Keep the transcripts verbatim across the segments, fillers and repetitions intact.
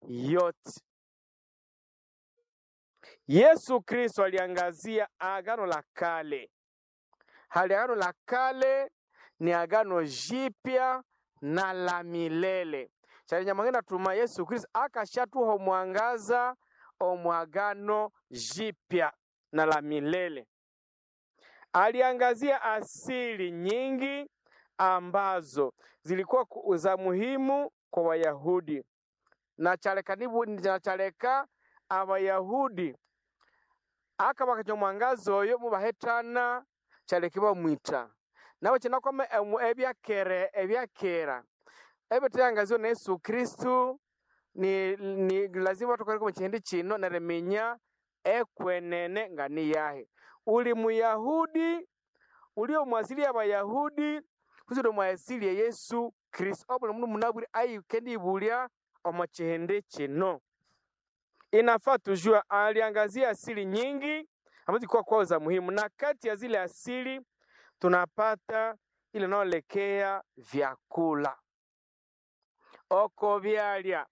yote. Yesu Kristo aliangazia agano la kale. Hali agano la kale ni agano jipya na la milele. Chali nyamangena tuma Yesu Kristo akashatuha mwangaza omwagano jipya na la milele. Aliangazia asili nyingi ambazo zilikuwa za muhimu kwa Wayahudi. Na chaleka nibu na chaleka Abayahudi aka bakacho mwangazo oyo mubahetana chalekibwa mwita. Nawe chena kome ebya kere ebya kera. Ebe tuyangazio na Yesu Kristu ni, ni lazima tukariko mchindi chino na remenya ekwenene ngani yahe. Uli Muyahudi, ulio mwasili ya Bayahudi, kuzido mwasili ya Yesu Kristu. Opo na munu munaburi ayi kendi ibulia omachihende chino. Inafaa tujua aliangazia asili nyingi ambazo kwa kwao za muhimu, na kati ya zile asili tunapata ile naolekea vyakula. Oko vyalya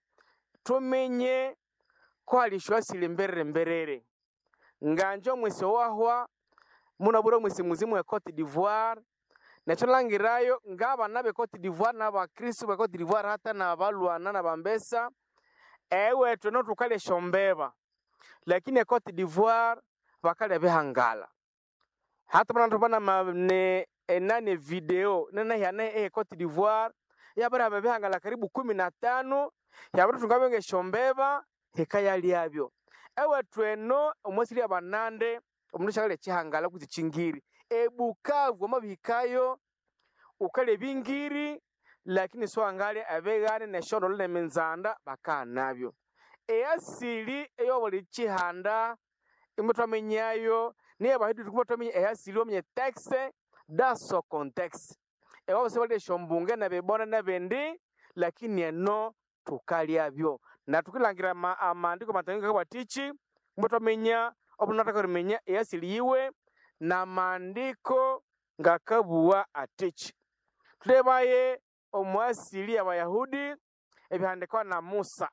tumenye kwa alishwa asili mberere mberere. Nganjo mwisi wahwa munabura mwisi muzimu ya Cote d'Ivoire. Na cholangirayo ngaba nabe Cote d'Ivoire na ba Kristo ba Cote d'Ivoire hata na balwana na bambesa. Ewe tuno tukale shombeba. Lakini Cote d'Ivoire bakale behangala. Hata mwana tupana ne enane video nena yane e Cote d'Ivoire yabara behangala karibu kumi na tano yabara tungabenge shombeba hekaya lyabyo. Ewe tweno omwasili abanande omundu shakale chihangala kuzichingiri. E Bukavu mabikayo ukale bingiri lakini so angali abegane ne shondo le menzanda bakanabyo. E asili eyo bali chihanda imutamenyayo niye bahidu tukubatamenya e asili omye texte daso context. E wabo se bali shombunge na bebona na bendi lakini eno tukalyabyo. Na tukilangira ma amandiko matangika kwa tichi mutamenya obunataka rimenya e asili yiwe na mandiko ngakabuwa atichi. Tulebaye omwasili ya Wayahudi ebihandikwa na Musa.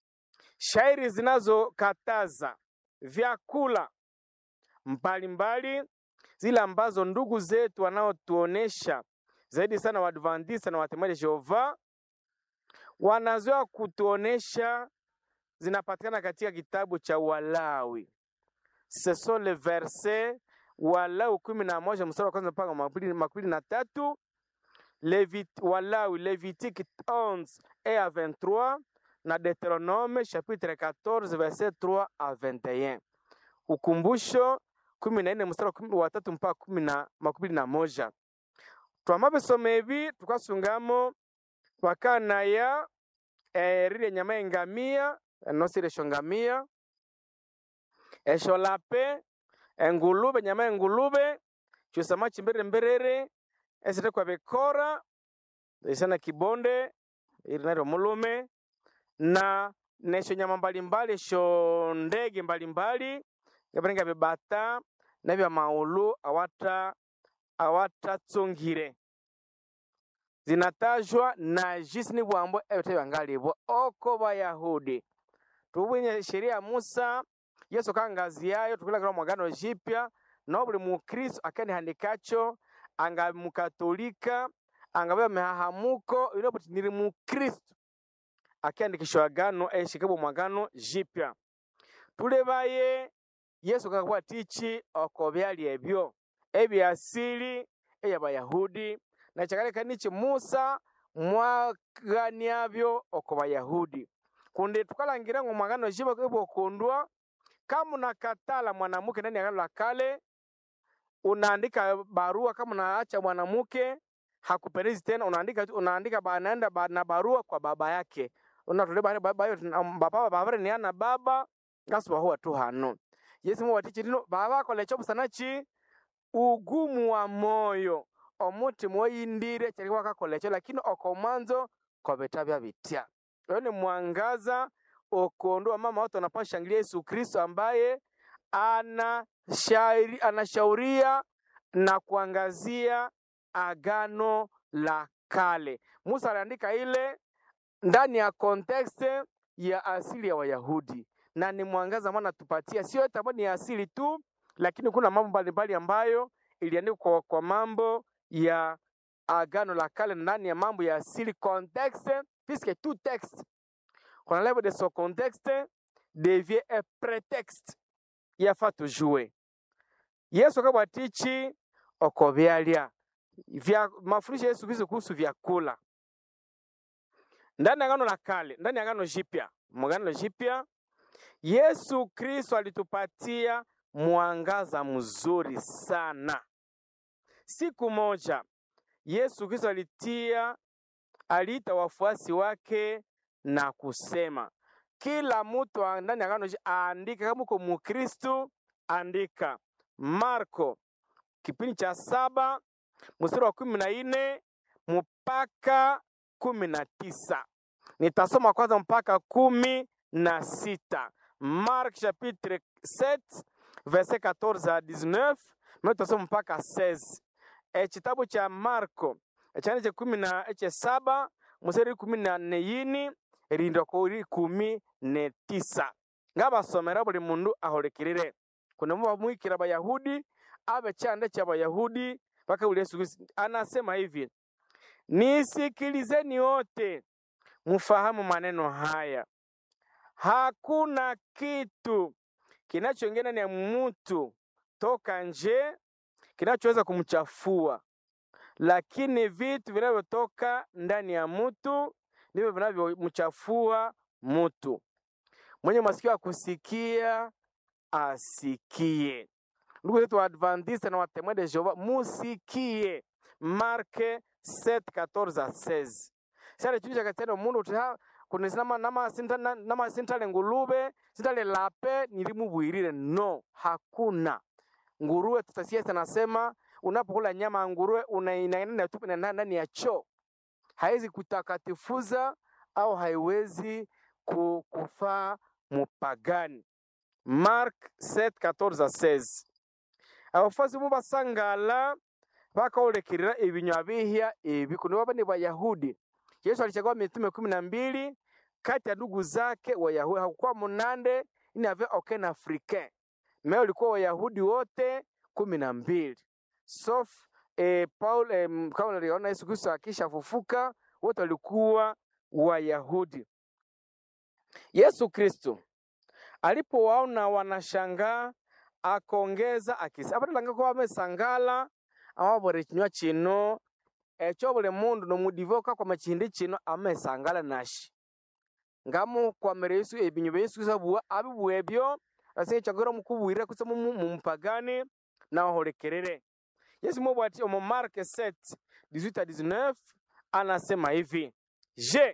Shairi zinazo kataza vyakula mbalimbali zile ambazo ndugu zetu wanaotuonesha zaidi sana Waadventista na Watembeya Jehova wanazoea kutuonesha zinapatikana katika kitabu cha Walawi. Ce sont les versets Walawi kumi na moja mstari wa kwanza mpaka makumi na tatu. Levit, Walawi, Lévitique onze et à vingt-trois, na Deutéronome chapitre quatorze verset trois à vingt et un. Ukumbusho kumi na nne mstari wa tatu mpaka kumi na makumi na moja. Twamabe ebi tukasungamo wakana ya eh, rile nyama engamia nosire shongamia esholape engulube nyama engulube chusama chimbere mberere esete kwa bekora isana kibonde irinaro mulume na nesho nyama mbalimbali sho ndege mbalimbali ngabarenga bebata na bya maulu awata awata tsongire zinatajwa na jisni bwambo ebote bangalibwa oko Bayahudi. Tubwenye sheria ya Musa Yesu kangazi yayo tukula kwa mwagano jipya na buli mukristo akani handikacho anga mukatolika anga mehahamuko inoboti nili mukristo akiandikishwa agano eshikabo mwagano jipya. Tulebaye Yesu kakwa tichi oko byali ebyo ebi asili eya Bayahudi na chakale kanichi Musa mwaganiabyo oko Bayahudi. Kunde tukalangira ngo mwagano jiba kebo kondwa kama unakatala mwanamuke ndani ya agano la kale unaandika barua. Kama unaacha mwanamuke hakupendezi tena unaandika unaandika banaenda na barua kwa baba yake unatoleba baba yote baba baba ni ana baba ngaswa huwa tu hano. Yesu mu watichi dino baba ko lecho busanachi ugumu wa moyo omuti moyindire cyari wakakolecho lakini okomanzo ko betabya bitya. Yone mwangaza okondo mama watu wanapashangilia Yesu Kristo ambaye ana shairi anashauria na kuangazia agano la kale. Musa aliandika ile ndani ya context ya asili ya Wayahudi, na ni mwangaza maana tupatia sio yote ambayo ni asili tu, lakini kuna mambo mbalimbali ambayo iliandikwa kwa, kwa mambo ya Agano la Kale ndani ya mambo ya asili contexte, puisque tout texte qu'on enlève de son contexte devient un prétexte yafaa tujue. Yesu akabatichi okovyalya vya mafundisho Yesu Kristo kuhusu vyakula ndani ya Agano la Kale, ndani ya Agano Jipya. Agano Jipya Yesu Kristo alitupatia mwangaza mzuri sana. Siku moja Yesu Kristo alitia aliita wafuasi wake na kusema, kila mtu ndani ya Agano aandika, kama uko Mkristo andika. Marko kipindi cha saba mstari wa kumi na nne mpaka kumi na tisa. Nitasoma kwanza mpaka kumi na sita. Mark chapitre sept verset quatorze à dix-neuf, na tutasoma mpaka seize. E kitabu cha Marko chane cha kumi na saba mstari kumi na nne yini rindo kuri kumi na tisa. Ngabasomera buli mundu aholekerere. Kuna mwa mwikira Bayahudi abe chande cha Bayahudi mpaka ule Yesu Kristo anasema hivi, nisikilizeni wote mfahamu maneno haya, hakuna kitu kinachoingia ndani ya mtu toka nje kinachoweza kumchafua, lakini vitu vinavyotoka ndani ya mtu ndivyo vinavyomchafua mtu. Mwenye masikio ya kusikia asikie. Ndugu zetu wa Adventista na wa Témoins de Jehova, musikie. Marke sept quatorze à seize. Sasa tunisha katendo mundu tuha kunisema nama sinta nama sintale ngulube, sintale lape nilimubwirire. No, hakuna. Nguruwe tutasia tunasema unapokula nyama ya nguruwe unainaina tupu na ndani ya choo. Haiwezi kutakatifuza au haiwezi kufaa mupagani. Mark sept quatorze à seize. Abafuasi mubasangala bakaolekirira ibinywa bihya ibi kuno babane Bayahudi. Yesu alichagua mitume kumi na mbili kati ya ndugu zake Wayahudi. Hakukuwa munande ini avait aucun africain, mais walikuwa Wayahudi wote kumi na mbili. Sauf eh, Paul eh, kama uliona Yesu Kristo akishafufuka wote walikuwa Wayahudi. Yesu Kristo alipowaona wanashangaa akongeza akisa abatalanga ko bamesangala amabore kinywa kino echo bule mundu no mudivoka kwa machindi kino amesangala nashi ngamu kwa mere Yesu ebinyo Yesu sabuwa abibuebyo ase chagora mukubwira kusema mu mpagani na holekerere. Yesu mobati mu Mark sept dix-huit à dix-neuf anasema hivi, je,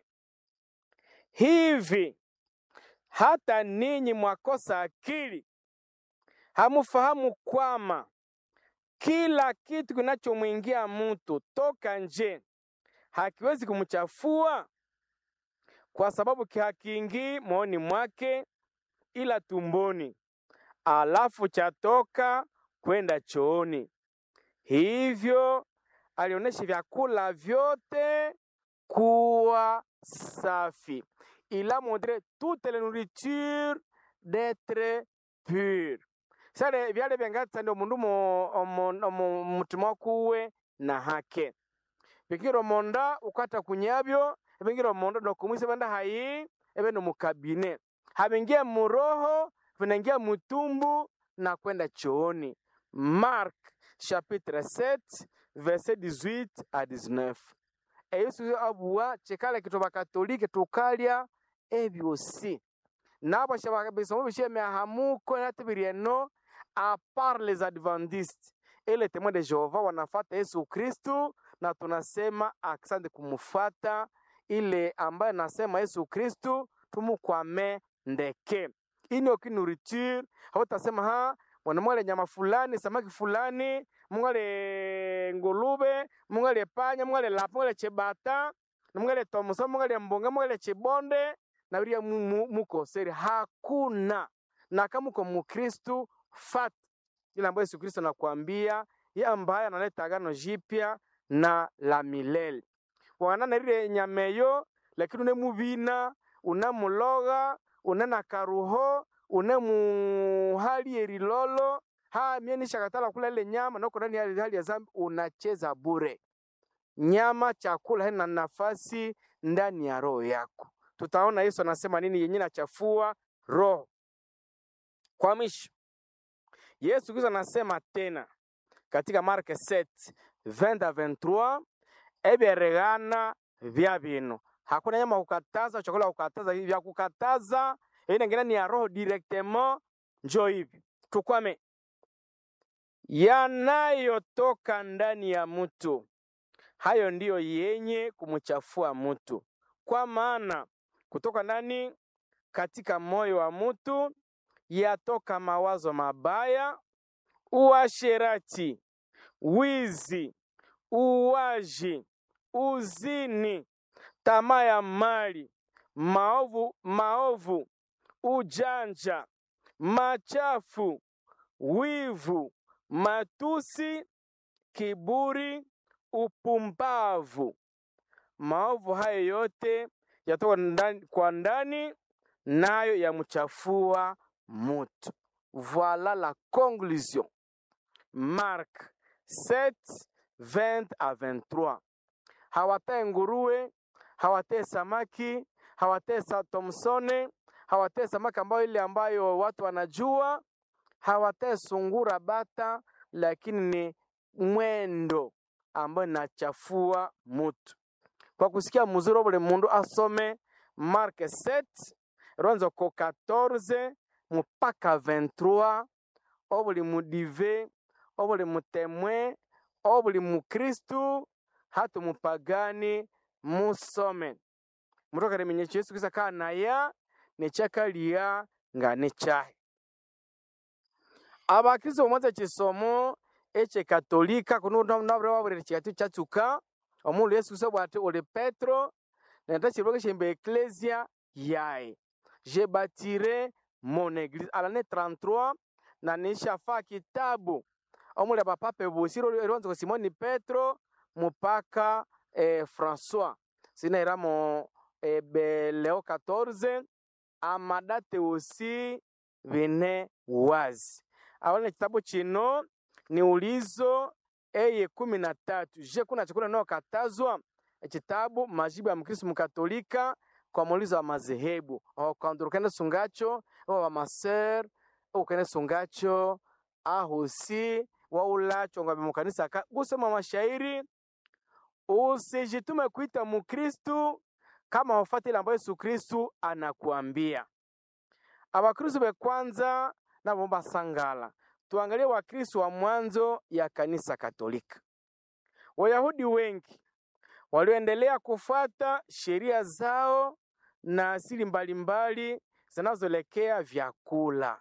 hivi hata ninyi mwakosa akili? Hamufahamu kwamba kila kitu kinachomwingia mtu toka nje hakiwezi kumchafua, kwa sababu hakiingii moyoni mwake ila tumboni, alafu chatoka kwenda chooni. Hivyo alionyesha vyakula vyote kuwa safi. Il a montré toute la nourriture d'être pure. Sale byale byangatsa ndo mundu mo mutima kuwe na hake. Bikiro monda ukata kunyabyo, bingiro monda no kumwise banda hayi ebe no mukabine. Habingia muroho, vinaingia mutumbu na kwenda chooni. Mark chapitre sept verset dix-huit à dix-neuf. E Yesu abuwa chekala kitoba katolike tukalya ebyosi. Nabo shabaka bisomo bisheme hamuko natibirieno à part les adventistes et les témoins de Jéhovah wanafata Yesu Kristo, na tunasema asante kumfuata ile ambaye nasema Yesu Kristo tumukwame ndeke. Ino kinuriture hautasema ha mwanamwale nyama fulani, samaki fulani, mwale ngulube, mwale panya, mwale lapo, mwale chebata, mwale tomusa, mwale mbonga, mwale chebonde, na uria muko seri. Hakuna. Na kama uko Mkristo fat ila ambayo Yesu Kristo anakuambia ya ambaye analeta agano jipya na la milele. Wanana ile nyameyo lakini ne mubina unamuloga unena karuho unamuhali erilolo ha mieni shakatala kula ile nyama na uko ndani ya hali ya zambi, unacheza bure. Nyama chakula haina nafasi ndani ya roho yako. Tutaona Yesu anasema nini yenyewe nachafua roho. Kwa mwisho, Yesu Kristo anasema tena katika Mark sept vingt à vingt-trois, ebe regana vya bino. Hakuna nyama kukataza, chakula kukataza, hivi vya kukataza, ina ngine ni ya roho directement, njoo hivi. Tukwame. Yanayotoka ndani ya mtu, hayo ndiyo yenye kumchafua mtu. Kwa maana kutoka ndani katika moyo wa mtu yatoka mawazo mabaya, uasherati, wizi, uwaji, uzini, tamaa ya mali, maovu, maovu, ujanja, machafu, wivu, matusi, kiburi, upumbavu. Maovu hayo yote yatoka ndani kwa ndani, nayo yamchafua mtu. Voilà la conclusion. Mark sept vingt à vingt-trois. Hawatae nguruwe, hawatae samaki, hawatae sa Thomsone, hawatae samaki ambayo ile ambayo watu wanajua, hawatae sungura bata, lakini ni mwendo ambayo inachafua mtu. Kwa kusikia mzuri bole mundu asome Mark sept ronzo ko quatorze mpaka vingt-trois, obuli mudive, obuli mutemwe, obuli mukristu, hatu mupagani musome. Mutoka remenyeche Yesu Kristo kana ya nechakalia ngane chahe. Abakristo mwanza chisomo eche katolika kuno nabure wabure chatu chatuka omuntu Yesu Kristo bwate ole Petro natachiroke shembe ecclesia yae. Je bâtirai mon église. À l'année trente-trois, na nisha fa kitabu omule bapape busiro eronzo ko Simoni Petro mupaka eh, François. Sina iramo eh, be Leo quatorze amadate aussi vene wazi. Awale kitabu chino ni ulizo eye kumi na tatu. Je kuna chakula nao katazwa kitabu majibu ya Mkristo Mkatolika kwa muulizo wa madhehebu. Au kandurukene sungacho wa maser au kene sungacho ahusi wa ulacho ngwa mukanisa gusema mashairi. Usijitume kuita Mkristo kama wafuate ile ambayo Yesu Kristo anakuambia. Abakristo be kwanza na bomba sangala. Tuangalie Wakristo wa mwanzo ya kanisa Katolika. Wayahudi wengi walioendelea kufuata sheria zao na asili mbalimbali zinazoelekea vyakula.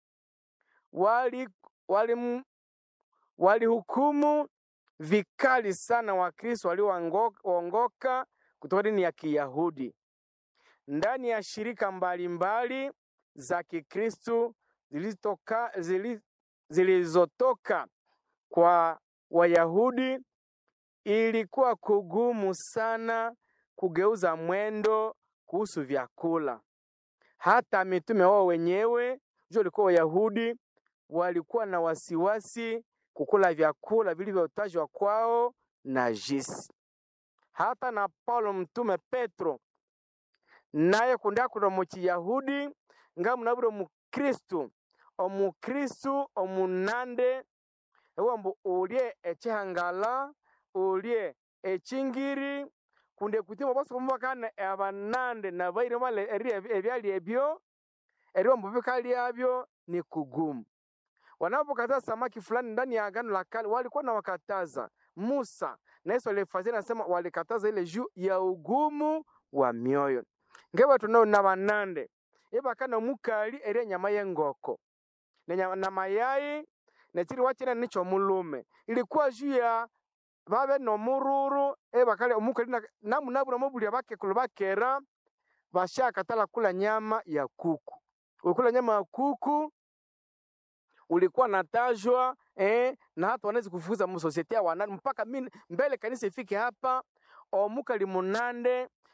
Wali wali walihukumu vikali sana Wakristo walioongoka kutoka dini ya Kiyahudi. Ndani ya shirika mbalimbali za Kikristo zilizotoka zilizotoka kwa Wayahudi, ilikuwa kugumu sana kugeuza mwendo kuhusu vyakula. Hata mitume wao wenyewe juu walikuwa Wayahudi, walikuwa na wasiwasi kukula vyakula vilivyotajwa kwao najisi. Hata na Paulo mtume Petro naye kunda kuno mu Kiyahudi ngamu naburo mu Kristo omu Kristo omunande ewambo ulie echihangala ulie echingiri kunde kutima baso kumubakana abanande na baire male eri ebyali ebyo eri wambo bikali abyo ni kugumu. Wanapokataza samaki fulani ndani ya agano la kale walikuwa na wakataza. Musa na Yesu alifazia nasema walikataza ile juu ya ugumu wa mioyo. Ngeba tunao na banande eba kana mukali eri nyama yengoko na na mayai na tiri wachina nicho mulume ilikuwa juu ya babe no mururu eba kale omukali na namu nabura mobuli abake kulubakera bashaka tala kula nyama ya kuku. Ukula nyama ya kuku ulikuwa natajwa eh na hata wanaweza kufukuza mu society ya wanani mpaka mimi mbele kanisa ifike hapa omukali munande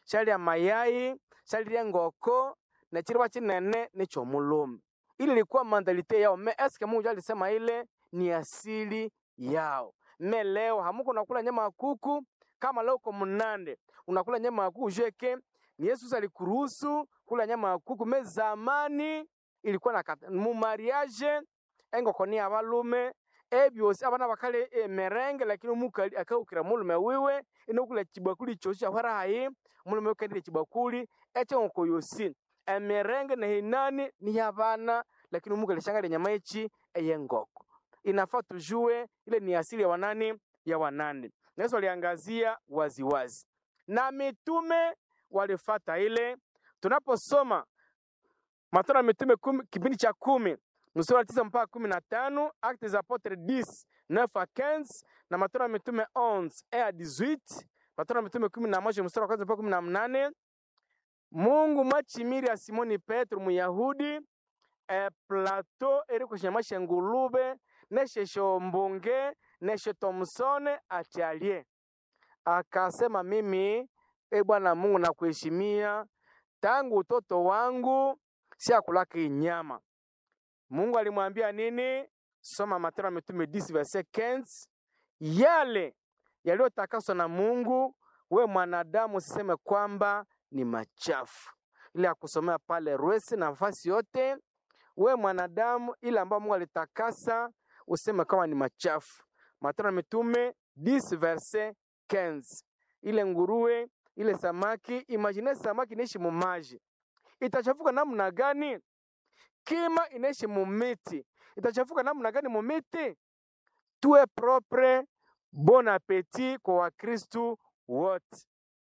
shalya mayai, shalya ngoko, na chiriba chinene nicho mulume. Ile ilikuwa mandalite yao. Me eske Mungu alisema ile ni asili yao. Me leo hamuko nakula nyama ya kuku kama leo kwa mnande. Unakula nyama ya kuku jeke ni Yesu alikuruhusu kula nyama ya kuku. Me zamani ilikuwa na mu mariage engo koni abalume ebyosi abana bakale e, merenge lakini umukali akaukira mulume wiwe inokula kibakuli chosha harayi mulume ukandire kibakuli echo nkoyosi emerenge na hinani ni yabana lakini umukali shangale nyama ichi eyengoko. Inafaa tujue ile ni asili ya wanani ya wanani. Yesu aliangazia wazi wazi. Na mitume walifata ile. Tunaposoma Matendo ya Mitume kipindi cha kumi mstari wa tisa mpaka kumi na tano, Actes des Apôtres dix neuf à quinze, na Matendo ya Mitume onze un à dix-huit, Matendo ya Mitume kumi na moja mstari wa kwanza mpaka kumi na nane. Mungu machimiri ya Simoni Petro Muyahudi e Plato eri kushemasha ngulube neshe shombonge neshe Thomsone atialie. Akasema mimi e Bwana Mungu na kuheshimia tangu utoto wangu si akulaka nyama. Mungu alimwambia nini? Soma Matendo ya Mitume dix verset quinze. Yale yaliyotakaswa na Mungu we mwanadamu usiseme kwamba ni machafu. Ile akusomea pale Rwesi na nafasi yote, we mwanadamu ile ambayo Mungu alitakasa useme kama ni machafu. Matendo ya Mitume dix verset quinze. Ile nguruwe, ile samaki, imagine samaki inaishi mu maji. Itachafuka namna gani? Kima inaishi mu miti. Itachafuka namna gani mu miti? Tuwe propre, bon appétit kwa Wakristo wote.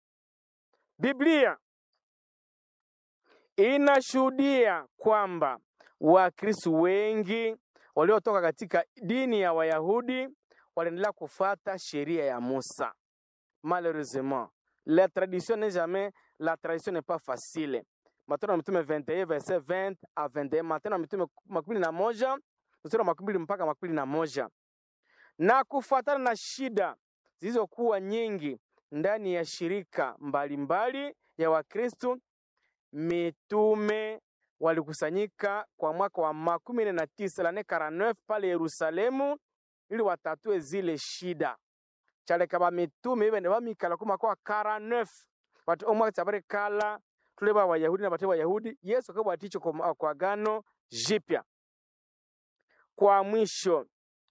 Biblia inashuhudia kwamba Wakristo wengi waliotoka katika dini ya Wayahudi waliendelea kufuata sheria ya Musa. Malheureusement, la tradition n'est jamais, la tradition n'est pas facile. Matendo ya Mitume vingt et un verset vingt à vingt et un, Matendo ya Mitume makumi na moja mstari wa makumi mpaka makumi na moja. Na kufuatana na shida zilizokuwa nyingi ndani ya shirika mbalimbali mbali ya Wakristo, mitume walikusanyika kwa mwaka wa makumi na tisa l'année quarante-neuf pale Yerusalemu ili watatue zile shida. Chaleka ba mitume ibe ne bamikala kuma kwa quarante-neuf watu omwa tsabare kala tuleba Wayahudi na bateba Wayahudi. Yesu akabwaticho kwa, kwa gano jipya. Kwa mwisho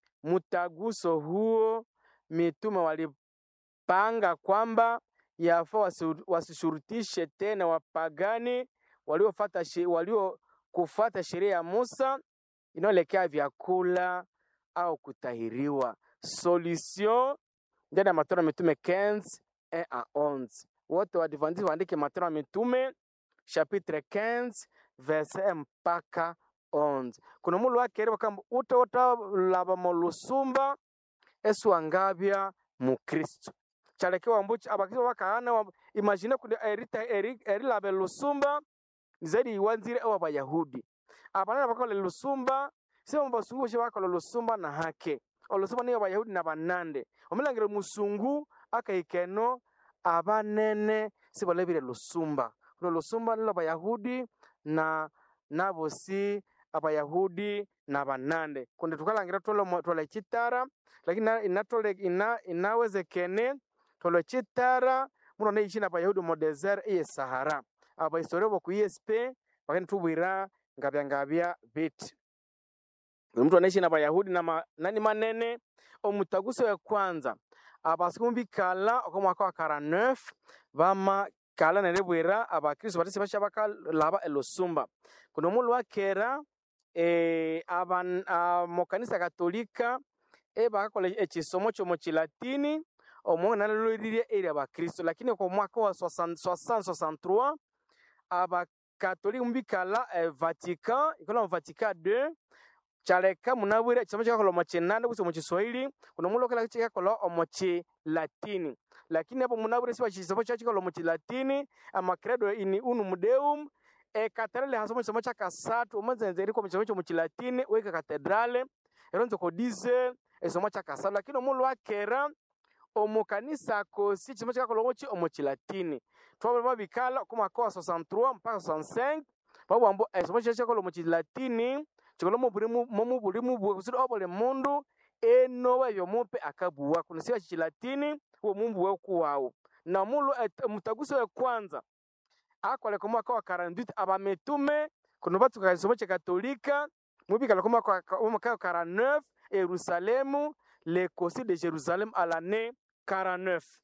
mtaguso huo mitume walipanga kwamba yafaa wasishurutishe tena wapagani waliofuata walio kufuata sheria ya Musa inayoelekea vyakula au kutahiriwa. Solution ndani ya Matendo ya Mitume quinze un à onze. Wote Waadventiste waandike Matendo ya Mitume chapitre quinze verset mpaka onze. Kuna mulu wake reba kamba utota laba molusumba esu angabia mu Kristo. Chalekewa mbuchi abakizo wakaana imagine ku erita eri eri labe lusumba zaidi iwanzire aba Bayahudi. Abana bakole lusumba sema basungushe bakole lusumba na hake. Olusumba ni Abayahudi na banande. Omulangire musungu akaikeno abanene sibalebire lusumba. Kuno lusumba ni Abayahudi na nabosi Abayahudi na banande. Kunde tukalangira tolo tolo chitara lakini inatole ina inawezekene tolo chitara muno ne ichina Abayahudi mu desert e Sahara. Aba historia boku E S P bakani tubwira ngabya ngabya bit. Mtu anaishi na Abayahudi na ma, nani manene omutaguso ya kwanza abasikumbi kala okomwaka wa quarante-neuf bama kala nerebwera Abakristo batese bashabaka laba elosumba. Kuno mulu wakera e aban mo kanisa Katolika e bakakola ekisomo cyo mu Kilatini omwana naloliriye eri Abakristo, lakini kwa mwaka wa soixante-trois Abakatolika mbikala eh, Vatican ikola Vatican deux chaleka munabwira kisomo cyakolo mu Kinanda guso mu Kiswahili kuno mulo kala cyakolo mu Kilatini, lakini hapo munabwira siba kisomo cyakolo mu Kilatini ama credo in unum deum e katedrale hasomo kisomo cyakasatu umanzenzeri ko mu kisomo cyo mu Kilatini weka katedrale eronzo ko dize esomo cyakasatu, lakini mulo akera omu kanisa ko si kisomo cyakolo mu Kilatini twaba bikala kuma kwa soixante-trois mpaka soixante-cinq babo ambo esomo chekolo mu Kilatini chikolo mu burimu mu burimu bwesiro obole mundu eno webyo mupe akabuwa kunisiwa Kilatini uwo mumbu we kuwao na mulu mutaguso wa kwanza akwale kwa mwaka wa quarante-huit abametume kuno batu kasomo cha Katolika mubikala kwa mwaka wa quarante-neuf Yerusalemu le Concile de Jérusalem à l'année quarante-neuf.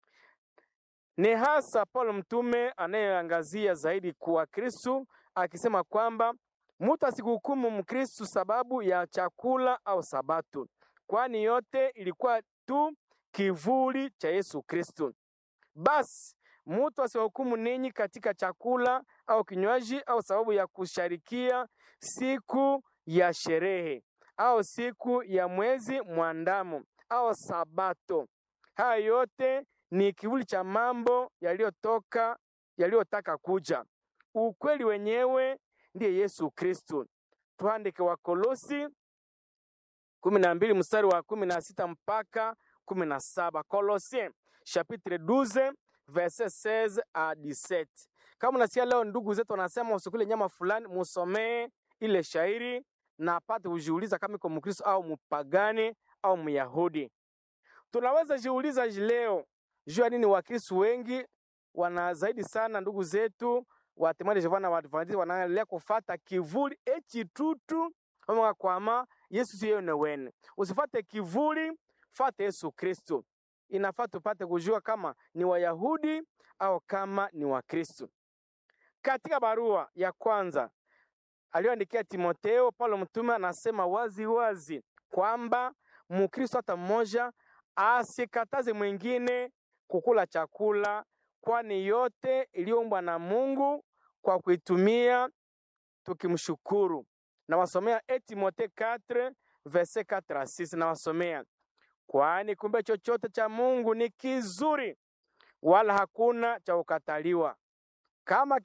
Ni hasa Paulo mtume anayeangazia zaidi kwa Kristo akisema kwamba mtu asikuhukumu Mkristo sababu ya chakula au sabato, kwani yote ilikuwa tu kivuli cha Yesu Kristo. Basi mtu asiwahukumu ninyi katika chakula au kinywaji au sababu ya kusharikia siku ya sherehe au siku ya mwezi mwandamo au sabato. Haya yote ni kivuli cha mambo yaliyotoka yaliyotaka kuja. Ukweli wenyewe ndiye Yesu Kristo. Tuandike Wakolosi kumi na mbili mstari wa kumi na sita mpaka kumi na saba. Colossiens chapitre douze verset seize à dix-sept. Kama nasikia leo ndugu zetu wanasema usikule nyama fulani, musomee ile shairi na apate kujiuliza kama iko Mkristo au mpagani au Myahudi. Tunaweza jiuliza leo, jua nini Wakristo wengi wana zaidi sana ndugu zetu wa Temani Jevana wa Adventist wanaendelea kufuata kivuli echi tutu kama kwama Yesu siyo na wene. Usifate kivuli, fate Yesu Kristo. Inafaa tupate kujua kama ni Wayahudi au kama ni Wakristo. Katika barua ya kwanza aliyoandikia Timotheo, Paulo mtume anasema wazi wazi kwamba Mkristo hata mmoja asikataze mwingine kukula chakula, kwani yote iliyoumbwa na Mungu kwa kuitumia tukimshukuru. Na wasomea Timotheo quatre verset quatre à six, na wasomea kwani kumbe chochote cha Mungu ni kizuri wala hakuna cha kukataliwa kama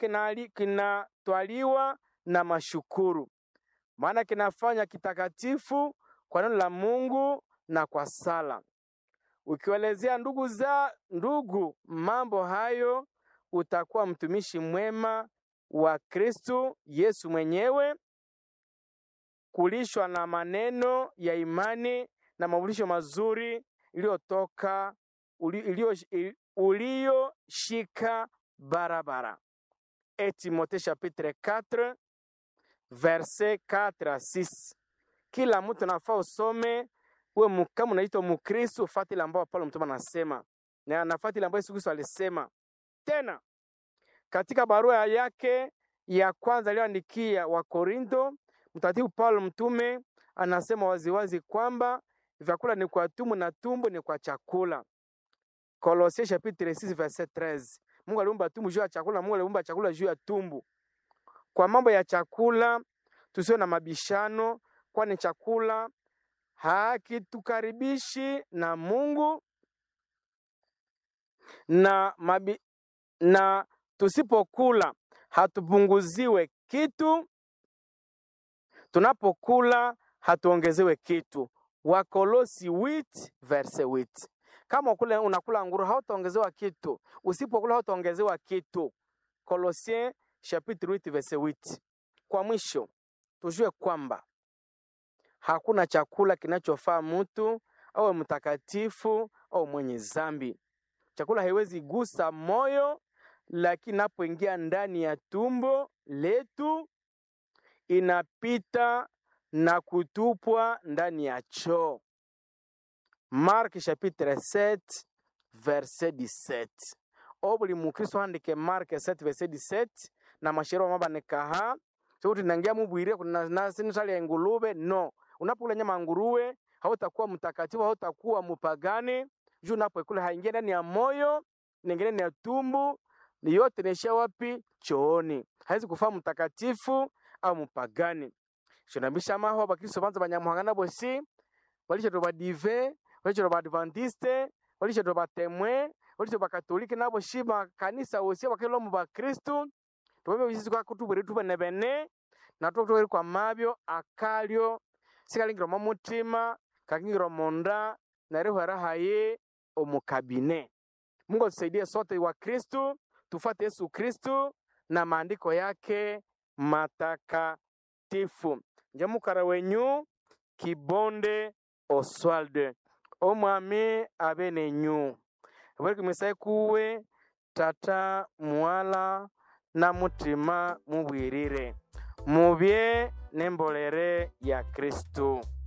kinatwaliwa na mashukuru, maana kinafanya kitakatifu kwa neno la Mungu na kwa sala. Ukielezea ndugu za ndugu mambo hayo, utakuwa mtumishi mwema wa Kristo Yesu mwenyewe, kulishwa na maneno ya imani na mafundisho mazuri iliyotoka ulio shika barabara. Et Timothée chapitre quatre verset quatre à six. Kila mtu anafaa usome uwe kama unaitwa Mkristo, fuata ile ambayo Paulo mtume anasema na anafuata ile ambayo Yesu Kristo alisema. Tena katika barua yake ya kwanza aliyoandikia wa Korinto, mtakatifu Paulo mtume anasema waziwazi kwamba vyakula ni kwa tumbo na tumbo ni kwa chakula. Colossiens chapitre six verset treize. Mungu aliumba tumbo juu ya chakula, Mungu aliumba chakula juu ya tumbo. Kwa mambo ya chakula tusio na mabishano, kwani chakula hakitukaribishi na Mungu na mabi, na tusipokula hatupunguziwe kitu, tunapokula hatuongezewe kitu. Wakolosi eight verse eight. Kama ukula unakula nguru hautaongezewa kitu, usipokula hautaongezewa kitu. Colossiens chapitre eight verse eight. Kwa mwisho tujue kwamba hakuna chakula kinachofaa mtu au mtakatifu au mwenye zambi. Chakula haiwezi gusa moyo, lakini napoingia ndani ya tumbo letu inapita na kutupwa ndani ya choo. Mark chapitre sept verset dix-sept. Obuli Mukristo andike Mark sept verset dix-sept na mashero mabanekaha sote nangia mubwire kuna nasi sali ya ngulube. No, unapokula nyama ya nguruwe hautakuwa mtakatifu, hautakuwa mpagani. Juu unapokula haingia ndani ya moyo, nyingine ni ya tumbo, ni yote inaishia wapi? Chooni. Haizi kufaa mtakatifu au mpagani. Shonabisha maho bakristo banza banyamuhangana bosi, walisha to badive, walisha to badventiste, walisha to batemwe, walisha to bakatolike nabo shima kanisa wose bakelo mu bakristo. Tuwebe bisizi kwa kutubure tuba nebene na tuwebe kwa mabyo akalyo sikalingiro mu mutima kakingiro monda na reho rahaye omukabine. Mungu tusaidie sote wa Kristo Tufuate Yesu Kristu na maandiko yake matakatifu. Njamukara wenyu Kibonde Oswald. Omwami abene nyu. Weki mwisaye kuwe tata muwala na mutima mubwirire. Mubye nembolere ya Kristu.